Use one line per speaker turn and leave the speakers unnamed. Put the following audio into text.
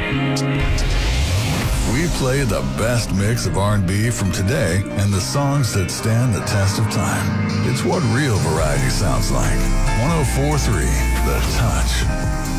We play the best mix of R&B from today and the songs that stand the test of time. It's what real variety sounds like. 104.3 The Touch.